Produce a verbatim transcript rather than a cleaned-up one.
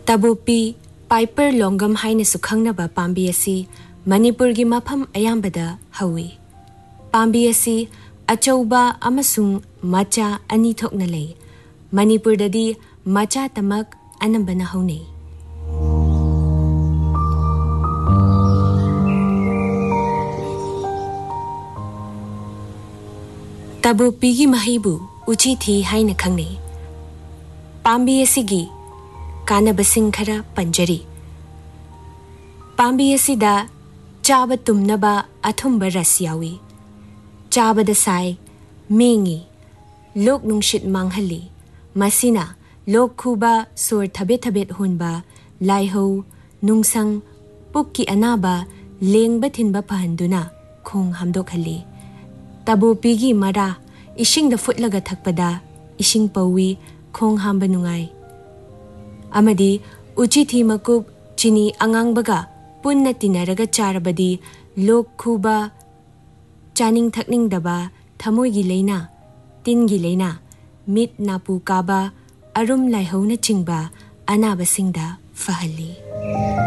Tabupi Piper longam haina sukhangna ba pambi asi Manipur gi mafam ayambada hawi. Pambi asi achauba amasung macha ani thokna lay. Manipur dadi macha tamak anambana haunay. Tabupi gi mahibu uchi thi haina khangnay. Pambi asi gi kanabasing khara panjari. Pambi asi da chaba tumnaba athumba ras yawi. Chaba da sai mengi lok nungshit manghali. Masina lok kuba sur thabet thabet hunba laiho nungsang pukki anaba lengba thinba pahanduna khong hamdok hali. Tabupi gi mara ishing da futlaga thakpada ishing pawi khong hamba nungai. Amadi uchi thi makup chini angang baga punna tinaraga charabadi lok kuba chaning thakning daba thamoi gi leina tin gi leina mit napu kaba arum laihau na chingba anaba singda fahali.